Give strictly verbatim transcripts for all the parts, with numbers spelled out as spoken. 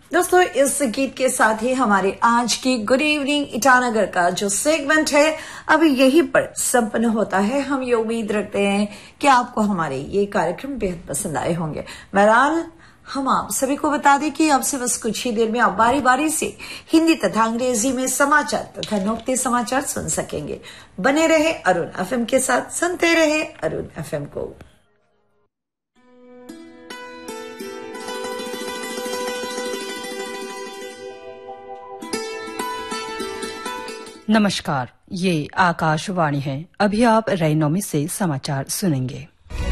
दोस्तों, इस गीत के साथ ही हमारे आज की गुड इवनिंग ईटानगर का जो सेगमेंट है अभी यहीं पर संपन्न होता है। हम ये उम्मीद रखते हैं कि आपको हमारे ये कार्यक्रम बेहद पसंद आए होंगे। बहरहाल हम आप सभी को बता दें कि अब से बस कुछ ही देर में आप बारी बारी से हिंदी तथा अंग्रेजी में समाचार तथा नुक्ते समाचार सुन सकेंगे। बने रहे अरुण एफएम के साथ, सुनते रहे अरुण एफएम को। नमस्कार, ये आकाशवाणी है। अभी आप रैनोमी से समाचार सुनेंगे।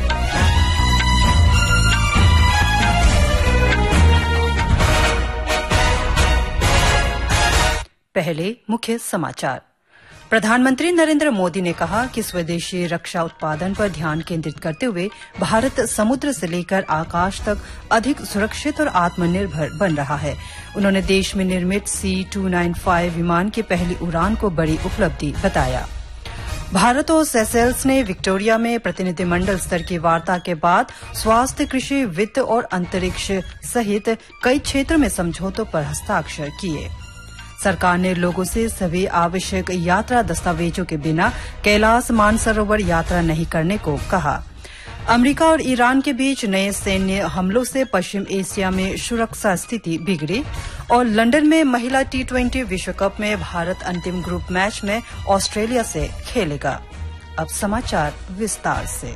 पहले मुख्य समाचार। प्रधानमंत्री नरेंद्र मोदी ने कहा कि स्वदेशी रक्षा उत्पादन पर ध्यान केंद्रित करते हुए भारत समुद्र से लेकर आकाश तक अधिक सुरक्षित और आत्मनिर्भर बन रहा है। उन्होंने देश में निर्मित सी टू नाइन फाइव विमान की पहली उड़ान को बड़ी उपलब्धि बताया। भारत और सेशेल्स ने विक्टोरिया में प्रतिनिधिमंडल स्तर की वार्ता के बाद स्वास्थ्य, कृषि, वित्त और अंतरिक्ष सहित कई क्षेत्रों में समझौतों पर हस्ताक्षर किए। सरकार ने लोगों से सभी आवश्यक यात्रा दस्तावेजों के बिना कैलाश मानसरोवर यात्रा नहीं करने को कहा। अमेरिका और ईरान के बीच नए सैन्य हमलों से पश्चिम एशिया में सुरक्षा स्थिति बिगड़ी। और लंदन में महिला टी ट्वेंटी विश्व कप में भारत अंतिम ग्रुप मैच में ऑस्ट्रेलिया से खेलेगा। अब समाचार विस्तार से।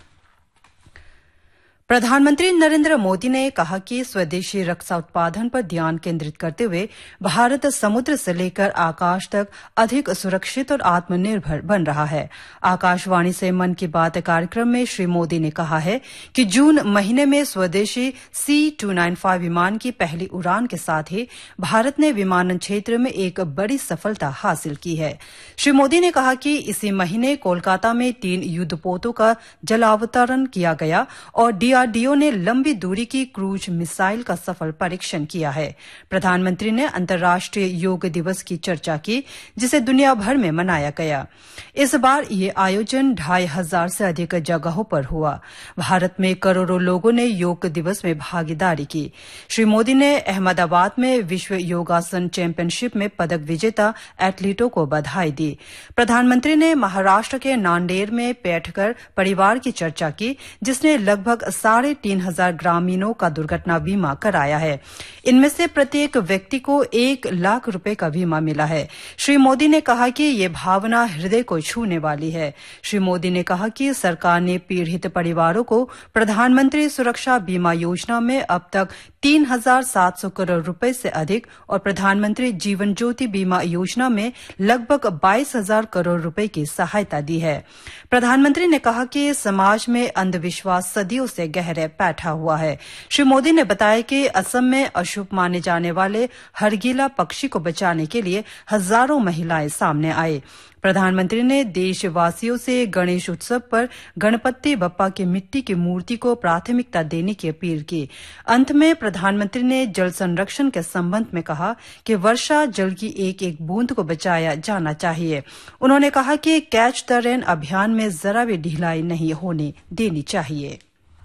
प्रधानमंत्री नरेंद्र मोदी ने कहा कि स्वदेशी रक्षा उत्पादन पर ध्यान केंद्रित करते हुए भारत समुद्र से लेकर आकाश तक अधिक सुरक्षित और आत्मनिर्भर बन रहा है। आकाशवाणी से मन की बात कार्यक्रम में श्री मोदी ने कहा है कि जून महीने में स्वदेशी सी टू नाइन फाइव विमान की पहली उड़ान के साथ ही भारत ने विमानन क्षेत्र में एक बड़ी सफलता हासिल की है। श्री मोदी ने कहा कि इसी महीने कोलकाता में तीन युद्धपोतों का जलावतरण किया गया और डी डीआरडीओ ने लंबी दूरी की क्रूज मिसाइल का सफल परीक्षण किया है। प्रधानमंत्री ने अंतर्राष्ट्रीय योग दिवस की चर्चा की, जिसे दुनिया भर में मनाया गया। इस बार ये आयोजन ढाई हजार से अधिक जगहों पर हुआ। भारत में करोड़ों लोगों ने योग दिवस में भागीदारी की। श्री मोदी ने अहमदाबाद में विश्व योगासन चैंपियनशिप में पदक विजेता एथलीटों को बधाई दी। प्रधानमंत्री ने महाराष्ट्र के नांदेड़ में बैठकर परिवार की चर्चा की, जिसने लगभग साढ़े तीन हजार ग्रामीणों का दुर्घटना बीमा कराया है। इनमें से प्रत्येक व्यक्ति को एक लाख रुपए का बीमा मिला है। श्री मोदी ने कहा कि ये भावना हृदय को छूने वाली है। श्री मोदी ने कहा कि सरकार ने पीड़ित परिवारों को प्रधानमंत्री सुरक्षा बीमा योजना में अब तक तीन हजार सात सौ करोड़ रुपए से अधिक और प्रधानमंत्री जीवन ज्योति बीमा योजना में लगभग बाईस हजार करोड़ रुपए की सहायता दी है। प्रधानमंत्री ने कहा कि समाज में अंधविश्वास सदियों से गहरे बैठा हुआ है। श्री मोदी ने बताया कि असम में अशुभ माने जाने वाले हरगिला पक्षी को बचाने के लिए हजारों महिलाएं सामने आए। प्रधानमंत्री ने देशवासियों से गणेश उत्सव पर गणपति बप्पा की मिट्टी की मूर्ति को प्राथमिकता देने की अपील की। अंत में प्रधानमंत्री ने जल संरक्षण के संबंध में कहा कि वर्षा जल की एक एक बूंद को बचाया जाना चाहिए। उन्होंने कहा कि कैच द रेन अभियान में जरा भी ढिलाई नहीं होने देनी चाहिए।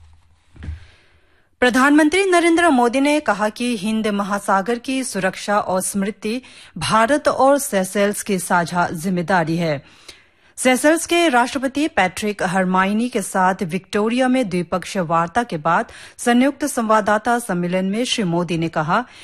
प्रधानमंत्री नरेंद्र मोदी ने कहा कि हिंद महासागर की सुरक्षा और समृद्धि भारत और सेशेल्स की साझा जिम्मेदारी है। सेशेल्स के राष्ट्रपति पैट्रिक हरमाइनी के साथ विक्टोरिया में द्विपक्षीय वार्ता के बाद संयुक्त संवाददाता सम्मेलन में श्री मोदी ने कहा